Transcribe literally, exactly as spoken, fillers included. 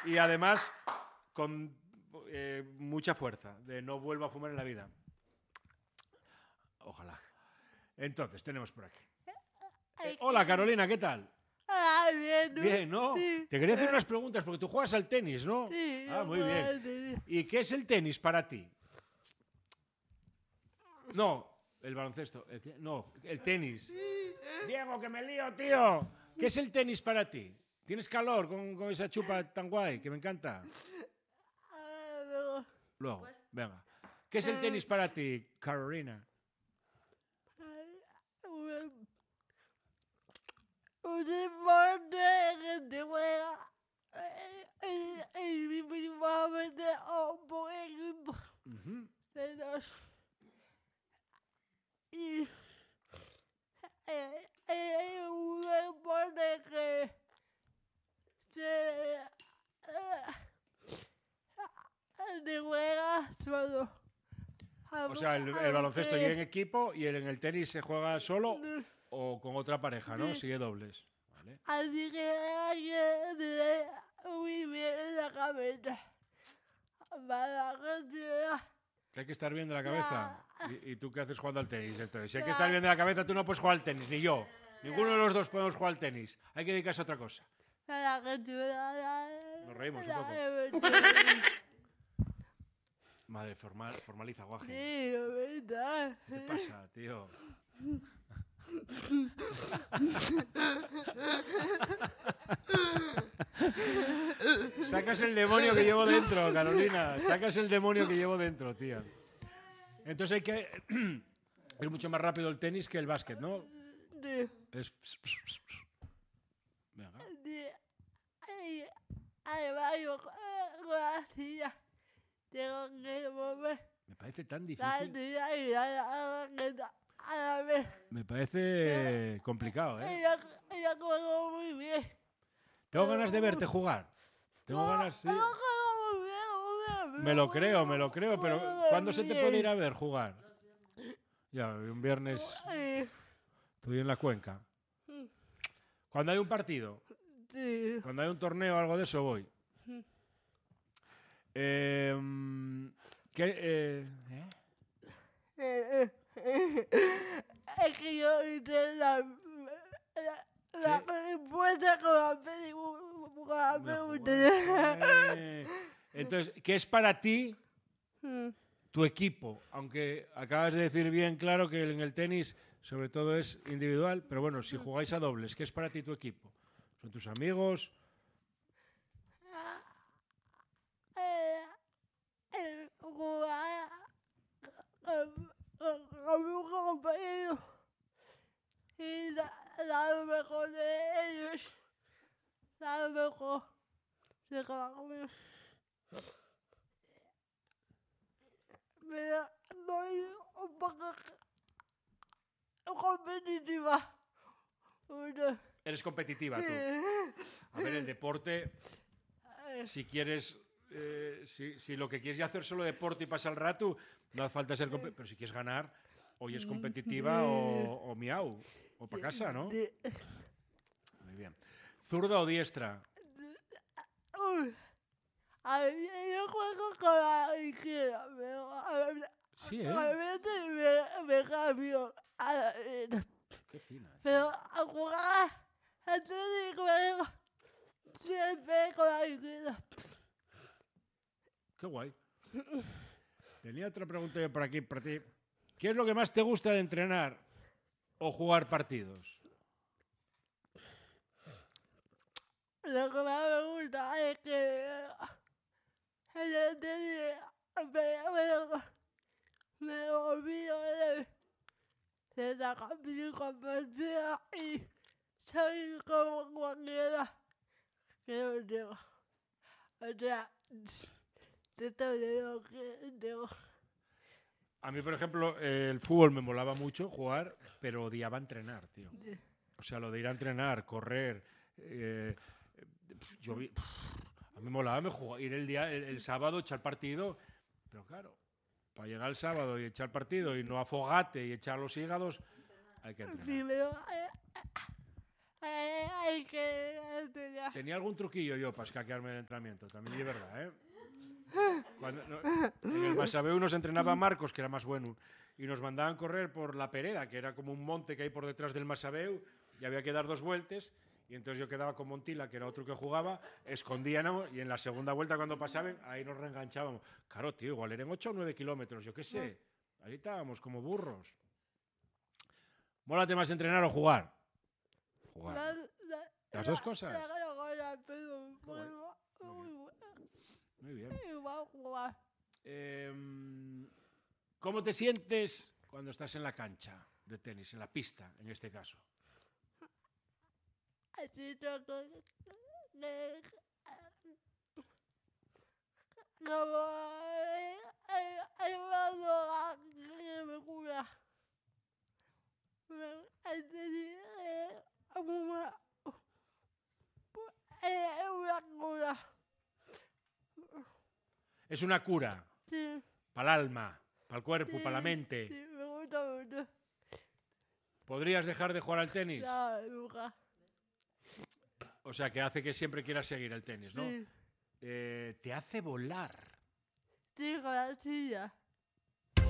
Y además, con eh, mucha fuerza, de no vuelvo a fumar en la vida. Ojalá. Entonces, tenemos por aquí. Eh, hola, Carolina, ¿qué tal? Ah, bien, ¿no? Bien, ¿no? Sí. Te quería hacer unas preguntas, porque tú juegas al tenis, ¿no? Sí, Ah, yo muy juego bien. al tenis. ¿Y qué es el tenis para ti? No, el baloncesto. El que- no, el tenis. Diego, que me lío, tío. ¿Qué es el tenis para ti? ¿Tienes calor con, con esa chupa tan guay que me encanta? Ah, luego. Luego, venga. ¿Qué es el tenis para ti, Carolina? Un un deporte que te juega individualmente o por equipo Ujú. de dos. Y eh, es un deporte que se eh, te juega solo. O sea, el, el baloncesto y en equipo y el, en el tenis se juega solo o con otra pareja, ¿no? Sigue dobles. Vale. Así que hay que tener muy bien en la cabeza para que sea Que hay que estar bien de la cabeza. ¿Y, y tú qué haces jugando al tenis? Entonces, si hay que estar bien de la cabeza, tú no puedes jugar al tenis, ni yo. Ninguno de los dos podemos jugar al tenis. Hay que dedicarse a otra cosa. para que sea Nos reímos un poco. Madre, formal, formaliza, guaje. Sí, la verdad. ¿Qué te pasa, tío? Sacas el demonio que llevo dentro, Carolina. Sacas el demonio que llevo dentro, tía. Entonces hay que ir mucho más rápido el tenis que el básquet, ¿no? Sí. Es... Venga. Sí. Hay, hay varios gracias. Tengo que mover Me parece tan la difícil. tía y la raqueta a la vez. Me parece complicado, ¿eh? Ella, ella juega muy bien. Tengo ganas de verte jugar. Tengo ganas, sí. Ella juega muy bien, muy bien. Me lo creo, me lo creo, pero Juega ¿cuándo se te bien. puede ir a ver jugar? Ya, un viernes Sí. estoy en la cuenca. Cuando hay un partido, Sí. cuando hay un torneo o algo de eso, voy. Eh, ¿qué, eh, ¿eh? Eh, eh, Es que yo hice la, la, la respuesta con la película. Con la Me pregunta. juego. Eh, Entonces, ¿qué es para ti Mm. tu equipo? Aunque acabas de decir bien claro que en el tenis sobre todo es individual, pero bueno, si jugáis a dobles, ¿qué es para ti tu equipo? ¿Son tus amigos? Eh, eh, jugar con, con, con un compañero y da, dar lo mejor de ellos, dar lo mejor de cada uno. Pero soy un poco competitiva. Uno. Eres competitiva tú. A ver, el deporte, si quieres, eh, si, si lo que quieres es hacer solo deporte y pasar el rato, no hace falta ser competitiva. Pero si quieres ganar, hoy es competitiva o, o miau, o para casa, ¿no? Muy bien. ¿Zurda o diestra? Uy, a ver, yo juego con la izquierda, pero a ver, Sí, a ¿eh? veces me, me cambio a la derecha. Qué fina. Pero a jugar antes de juego siempre con la izquierda. Qué guay. Tenía otra pregunta yo por aquí para ti. ¿Qué es lo que más te gusta de entrenar o jugar partidos? Lo que más me gusta es que el tenis me, me, me olvido de, de sacar mi capacidad y soy como cualquiera que lo tengo. O sea, de todo lo que tengo. A mí, por ejemplo, eh, el fútbol me molaba mucho jugar, pero odiaba entrenar, tío. O sea, lo de ir a entrenar, correr. Eh, yo vi, a mí me molaba me jugaba, ir el día, el, el sábado, echar partido. Pero claro, para llegar el sábado y echar partido y no afogate y echar los hígados, hay que entrenar. Primero, eh, hay, hay que estudiar. Tenía algún truquillo yo para escaquearme del entrenamiento, también es verdad, ¿eh? Cuando, no, en el Masabeu nos entrenaba Marcos, que era más bueno, y nos mandaban correr por la Pereda, que era como un monte que hay por detrás del Masabeu, y había que dar dos vueltas, y entonces yo quedaba con Montila, que era otro que jugaba, escondíamos, y en la segunda vuelta cuando pasaban, ahí nos reenganchábamos. Claro, tío, igual eran ocho o nueve kilómetros, yo qué sé. Ahí estábamos como burros. ¿Mólate más entrenar o jugar? Jugar. La, la, Las la, dos cosas. La, la, la, la, pero, Joder, bueno, muy bien. Muy bien. igual jugar. Eh, ¿Cómo te sientes cuando estás en la cancha de tenis, en la pista, en este caso? Así que, que, que, como el, el, el mando que me cura. El tenis es una, es una cura. Es una cura Sí. para el alma, para el cuerpo, Sí, para la mente. Sí, me gusta mucho. ¿Podrías dejar de jugar al tenis? No, nunca. O sea, que hace que siempre quieras seguir el tenis, ¿no? Sí. Eh, te hace volar. Sí, con la silla.